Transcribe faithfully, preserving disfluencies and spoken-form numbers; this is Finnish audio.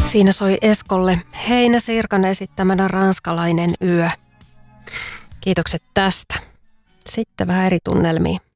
Siinä soi Eskolle Heine Sirkan esittämänä Ranskalainen yö. Kiitokset tästä. Sitten vähän eri tunnelmiin.